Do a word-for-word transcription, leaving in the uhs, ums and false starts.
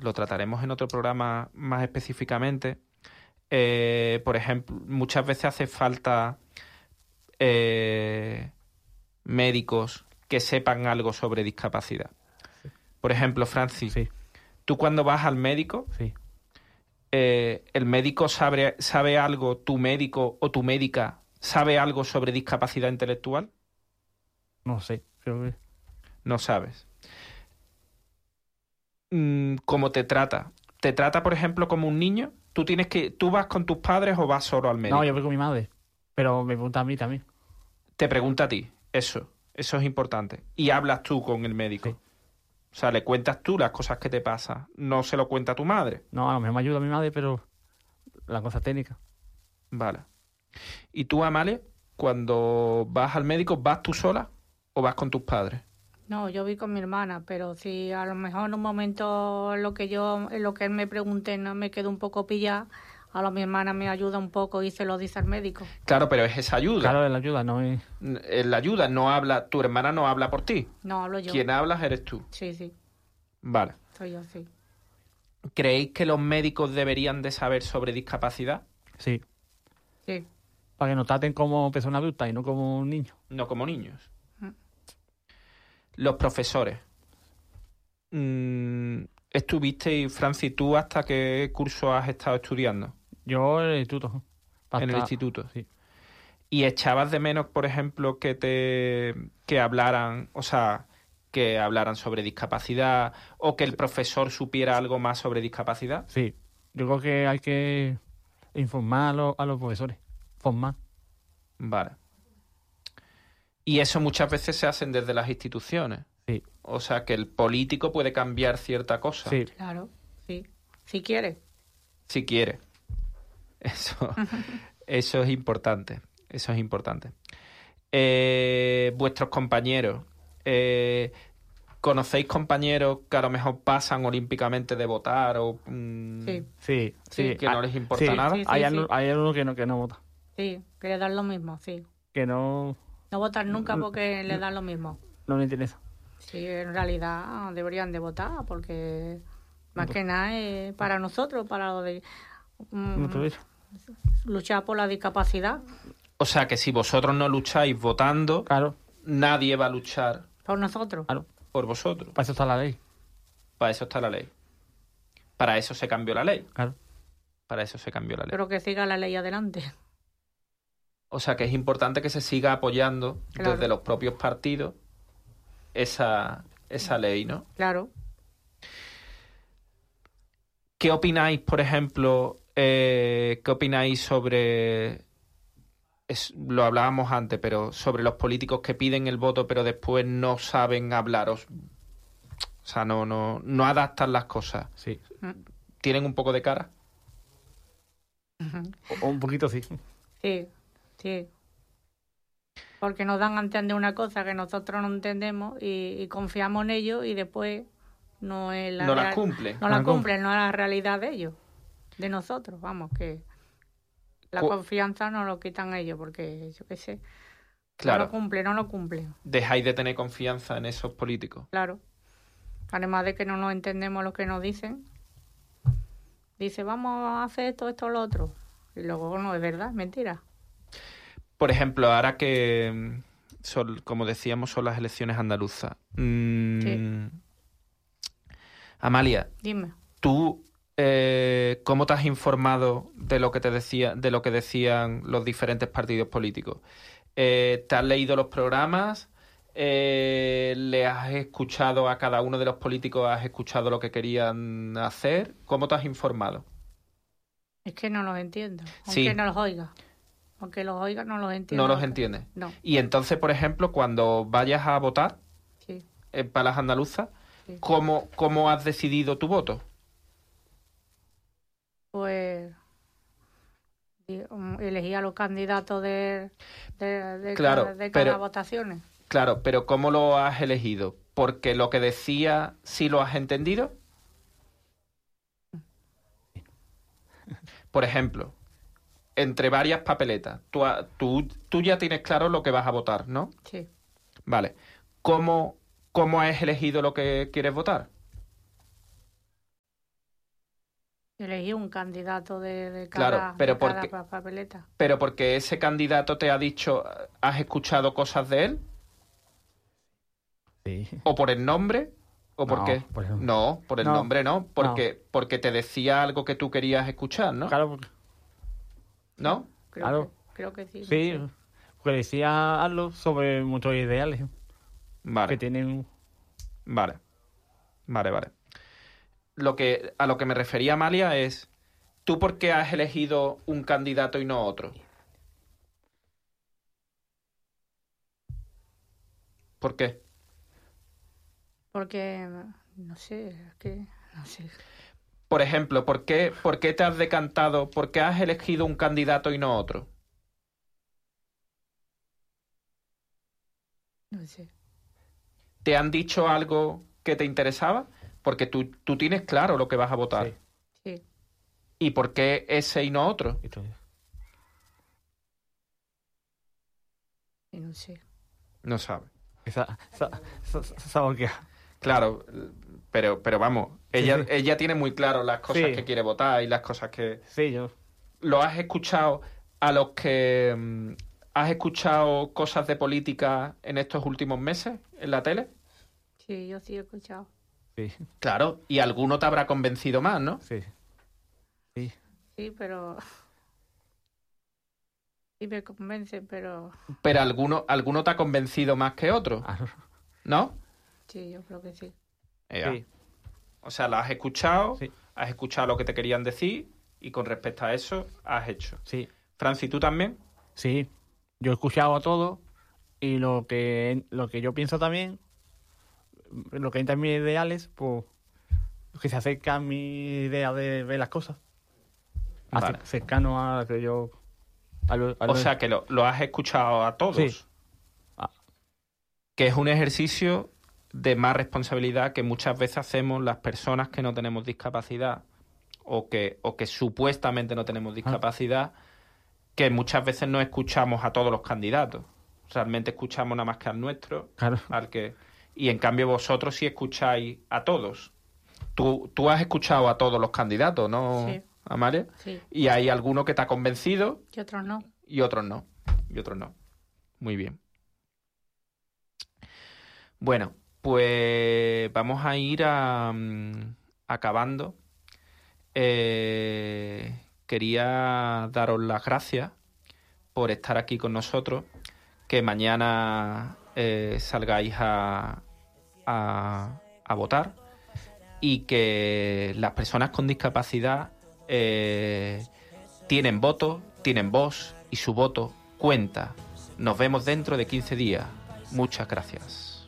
lo trataremos en otro programa más específicamente. Eh, por ejemplo, muchas veces hace falta eh, médicos que sepan algo sobre discapacidad. Sí. Por ejemplo, Francis, Sí. tú cuando vas al médico, Sí. eh, el médico sabe, sabe algo, tu médico o tu médica sabe algo sobre discapacidad intelectual. No sé, creo que... No sabes. Mm, ¿Cómo te trata? ¿Te trata, por ejemplo, como un niño? ¿Tú tienes que, tú vas con tus padres o vas solo al médico? No, yo voy con mi madre, pero me pregunta a mí también. Te pregunta a ti, eso, eso es importante. Y hablas tú con el médico. Sí. O sea, le cuentas tú las cosas que te pasan. No se lo cuenta tu madre. No, a lo mejor me ayuda mi madre, pero la cosa técnica. Vale. ¿Y tú, Amalia, cuando vas al médico, vas tú sola o vas con tus padres? No, yo vi con mi hermana, pero si a lo mejor en un momento en lo que yo, en lo que él me pregunte no me quedo un poco pillada, a lo mi hermana me ayuda un poco y se lo dice al médico. Claro, pero es esa ayuda. Claro, la ayuda no es... Eh, La ayuda no habla, tu hermana no habla por ti. No, hablo yo. Quien hablas eres tú. Sí, sí, Vale. soy yo, sí. ¿Creéis que los médicos deberían de saber sobre discapacidad? Sí, Sí. para que nos traten como persona adulta y no como un niño. No como niños. Mm. Los profesores. Mm, estuviste, Francis, ¿tú hasta qué curso has estado estudiando? Yo en el instituto. En el Hasta- instituto. Sí. ¿Y echabas de menos, por ejemplo, que te que hablaran, o sea, que hablaran sobre discapacidad o que el profesor supiera algo más sobre discapacidad? Sí, yo creo que hay que informar a los, a los profesores, formar. Vale. Y eso muchas veces se hacen desde las instituciones. Sí, O sea, que el político puede cambiar cierta cosa. sí, Claro, sí. Si quiere. Si quiere. Eso, eso es importante. Eso es importante. Eh, vuestros compañeros. eh, ¿Conocéis compañeros que a lo mejor pasan olímpicamente de votar o mm, Sí, sí, sí. que no Ah, les importa sí, nada? Sí, hay, sí. algo- hay alguno que no, que no vota. sí, que le dan lo mismo, sí. Que no, No votan nunca Mm, porque le dan lo mismo. no le interesa. Sí, en realidad deberían de votar porque más que nada es para nosotros, para lo de mm, No te ves. luchar por la discapacidad, O sea, que si vosotros no lucháis votando, Claro, nadie va a luchar por nosotros. claro. por vosotros. Para eso está la ley. Para eso está la ley. Para eso se cambió la ley. Claro. Para eso se cambió la ley. Pero que siga la ley adelante. O sea, que es importante que se siga apoyando Claro. desde los propios partidos esa, esa ley, ¿no? Claro. ¿Qué opináis, por ejemplo, eh, qué opináis sobre, es- lo hablábamos antes, pero sobre los políticos que piden el voto pero después no saben hablaros? O sea, no, no, no adaptan las cosas. Sí. ¿Tienen un poco de cara? O, o un poquito sí. Sí, sí. Porque nos dan a entender una cosa que nosotros no entendemos y, y confiamos en ellos y después no es la No las real- cumplen. No la No la cumplen, no es la realidad de ellos, de nosotros, vamos, que la Cu- confianza no lo quitan ellos porque, yo qué sé, no Claro, lo cumplen, no lo cumplen, dejáis de tener confianza en esos políticos. claro. Además de que no nos entendemos lo que nos dicen, dice, vamos a hacer esto, esto, lo otro. Y luego no es verdad, es mentira. Por ejemplo, ahora que, mm, son, como decíamos, son las elecciones andaluzas. Mm, Sí. Amalia, Dime. ¿tú eh, cómo te has informado de lo que te decía, de lo que decían los diferentes partidos políticos? Eh, ¿te has leído los programas? Eh, ¿le has escuchado a cada uno de los políticos? ¿Has escuchado lo que querían hacer? ¿Cómo te has informado? Es que no los entiendo, Sí. aunque no los oiga. Aunque los oiga, no los entiendo. No los entiendes. No, Y entonces, por ejemplo, cuando vayas a votar sí. eh, para las andaluzas, Sí. ¿cómo, cómo has decidido tu voto? Pues di- um, elegí a los candidatos de, de, de Claro, cada, de cada pero- votaciones. Claro, pero ¿cómo lo has elegido? ¿Porque lo que decía sí lo has entendido? Por ejemplo, entre varias papeletas, tú, ha- tú, tú ya tienes claro lo que vas a votar, ¿no? Sí. Vale. ¿Cómo, cómo has elegido lo que quieres votar? Elegí un candidato de, de Claro, cada, pero de cada porque- pa- papeleta. Pero porque ese candidato te ha dicho, ¿has escuchado cosas de él? Sí. ¿O por el nombre? ¿O por No, qué? por el- No, por el No. nombre no, porque, porque te decía algo que tú querías escuchar, ¿no? Claro, porque- ¿No? Creo, Claro. que, creo que sí. no sí, sé. porque decía algo sobre muchos ideales Vale. que tienen. Vale. Vale, vale. Lo que, a lo que me refería, Amalia, es ¿tú por qué has elegido un candidato y no otro? ¿Por qué? Porque, no sé, es que, no sé. Por ejemplo, ¿por qué, por qué te has decantado? ¿Por qué has elegido un candidato y no otro? No sé. ¿Te han dicho algo que te interesaba? Porque tú, tú tienes claro lo que vas a votar. Sí. Sí. ¿Y por qué ese y no otro? y todo eso. Sí, no sé. No sabes. Esa, esa, esa, esa boquea. Claro, pero, pero vamos, ella, sí. ella tiene muy claro las cosas Sí. que quiere votar y las cosas que... Sí, yo. ¿Lo has escuchado a los que... mm, ¿Has escuchado cosas de política en estos últimos meses en la tele? Sí, yo sí he escuchado. Sí, Claro, y alguno te habrá convencido más, ¿no? sí. Sí. Sí, pero... Sí me convence, pero... Pero alguno, alguno te ha convencido más que otro, Ah, ¿no? Sí, yo creo que sí. Ea. sí. O sea, la has escuchado, Sí. has escuchado lo que te querían decir y con respecto a eso has hecho. Sí. Franci, ¿tú también? Sí. Yo he escuchado a todo y lo que, lo que yo pienso también, lo que entra en mis ideales, pues que se acerca a mi idea de ver las cosas. Vale. Acer- Cercano a lo que yo... a lo- a lo- O sea, que lo, lo has escuchado a todos. Sí. Ah. Que es un ejercicio de más responsabilidad que muchas veces hacemos las personas que no tenemos discapacidad o que, o que supuestamente no tenemos discapacidad, que muchas veces no escuchamos a todos los candidatos. Realmente escuchamos nada más que al nuestro, Claro. al que... Y en cambio vosotros sí escucháis a todos. Tú, tú has escuchado a todos los candidatos, ¿no, Sí. Amalia? Sí. Y hay alguno que te ha convencido Y otros no. y otros no. Y otros no. Muy bien. Bueno, pues vamos a ir a, mm, acabando. Eh, quería daros las gracias por estar aquí con nosotros. Que mañana eh, salgáis a, a, a votar. Y que las personas con discapacidad eh, tienen voto, tienen voz y su voto cuenta. Nos vemos dentro de quince días. Muchas gracias.